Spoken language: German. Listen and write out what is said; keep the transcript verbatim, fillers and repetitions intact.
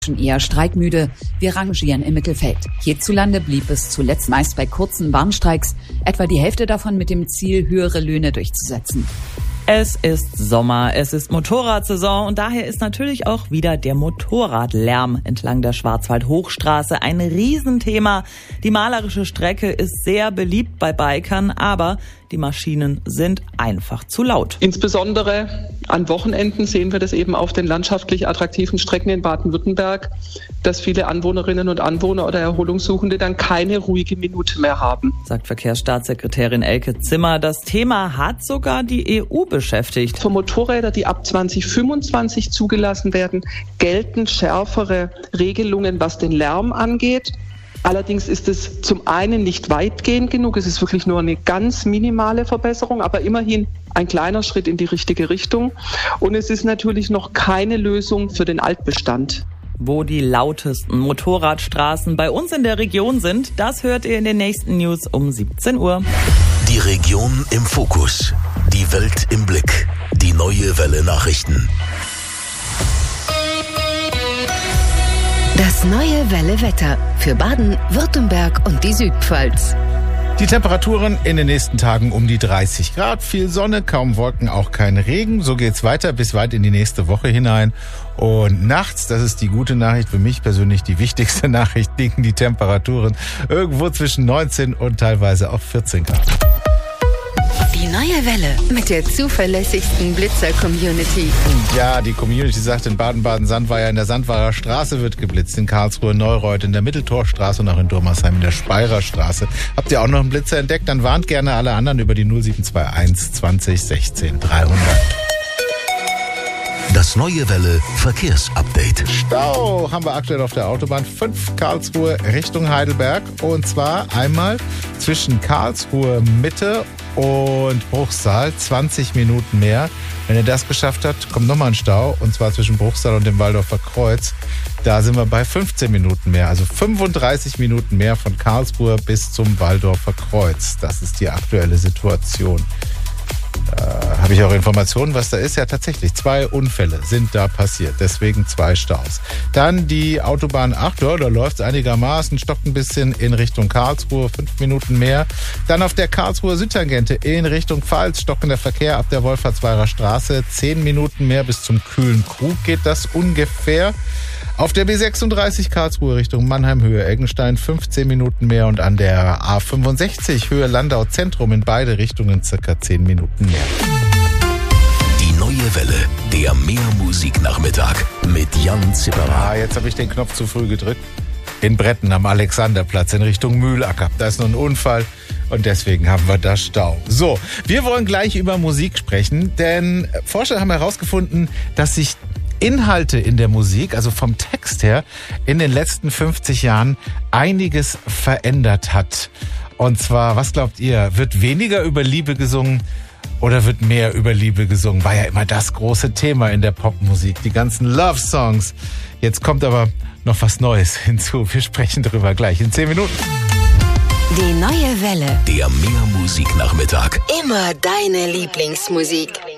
Schon eher streikmüde, wir rangieren im Mittelfeld. Hierzulande blieb es zuletzt meist bei kurzen Warnstreiks, etwa die Hälfte davon mit dem Ziel, höhere Löhne durchzusetzen. Es ist Sommer, es ist Motorradsaison und daher ist natürlich auch wieder der Motorradlärm entlang der Schwarzwald-Hochstraße ein Riesenthema. Die malerische Strecke ist sehr beliebt bei Bikern, aber die Maschinen sind einfach zu laut. Insbesondere an Wochenenden sehen wir das eben auf den landschaftlich attraktiven Strecken in Baden-Württemberg, dass viele Anwohnerinnen und Anwohner oder Erholungssuchende dann keine ruhige Minute mehr haben. Sagt Verkehrsstaatssekretärin Elke Zimmer. Das Thema hat sogar die E U beschäftigt. Für Motorräder, die ab zwanzig fünfundzwanzig zugelassen werden, gelten schärfere Regelungen, was den Lärm angeht. Allerdings ist es zum einen nicht weitgehend genug, es ist wirklich nur eine ganz minimale Verbesserung, aber immerhin ein kleiner Schritt in die richtige Richtung. Und es ist natürlich noch keine Lösung für den Altbestand. Wo die lautesten Motorradstraßen bei uns in der Region sind, das hört ihr in den nächsten News um siebzehn Uhr. Die Region im Fokus, die Welt im Blick, die Neue Welle Nachrichten. Das Neue Welle Wetter für Baden, Württemberg und die Südpfalz. Die Temperaturen in den nächsten Tagen um die dreißig Grad, viel Sonne, kaum Wolken, auch kein Regen. So geht's weiter bis weit in die nächste Woche hinein. Und nachts, das ist die gute Nachricht, für mich persönlich die wichtigste Nachricht, liegen die Temperaturen irgendwo zwischen neunzehn und teilweise auch vierzehn Grad. Die Neue Welle mit der zuverlässigsten Blitzer-Community. Ja, die Community sagt, in Baden-Baden-Sandweier in der Sandweier Straße wird geblitzt, in Karlsruhe Neureuth in der Mitteltorstraße und auch in Durmersheim in der Speirer Straße. Habt ihr auch noch einen Blitzer entdeckt? Dann warnt gerne alle anderen über die null sieben zwei eins zwanzig sechzehn dreihundert. Das Neue Welle Verkehrsupdate. Stau haben wir aktuell auf der Autobahn fünf Karlsruhe Richtung Heidelberg. Und zwar einmal zwischen Karlsruhe Mitte und Bruchsal zwanzig Minuten mehr. Wenn ihr das geschafft habt, kommt nochmal ein Stau. Und zwar zwischen Bruchsal und dem Waldorfer Kreuz. Da sind wir bei fünfzehn Minuten mehr. Also fünfunddreißig Minuten mehr von Karlsruhe bis zum Waldorfer Kreuz. Das ist die aktuelle Situation. Da habe ich auch Informationen, was da ist. Ja, tatsächlich, zwei Unfälle sind da passiert. Deswegen zwei Staus. Dann die Autobahn acht, ja, da läuft es einigermaßen, stockt ein bisschen in Richtung Karlsruhe, fünf Minuten mehr. Dann auf der Karlsruher Südtangente in Richtung Pfalz, stockender Verkehr ab der Wolfertsweiler Straße, zehn Minuten mehr bis zum Kühlen Krug geht das ungefähr. Auf der B sechsunddreißig Karlsruhe Richtung Mannheim Höhe Eggenstein fünfzehn Minuten mehr und an der A fünfundsechzig Höhe Landau Zentrum in beide Richtungen circa zehn Minuten mehr. Die Neue Welle, der Mehrmusiknachmittag mit Jan Zipperer. Ah, jetzt habe ich den Knopf zu früh gedrückt. In Bretten am Alexanderplatz in Richtung Mühlacker. Da ist noch ein Unfall und deswegen haben wir da Stau. So, wir wollen gleich über Musik sprechen, denn Forscher haben herausgefunden, dass sich Inhalte in der Musik, also vom Text her, in den letzten fünfzig Jahren einiges verändert hat. Und zwar, was glaubt ihr, wird weniger über Liebe gesungen oder wird mehr über Liebe gesungen? War ja immer das große Thema in der Popmusik, die ganzen Love-Songs. Jetzt kommt aber noch was Neues hinzu. Wir sprechen darüber gleich in zehn Minuten. Die Neue Welle. Der Mehrmusiknachmittag. Immer deine Lieblingsmusik.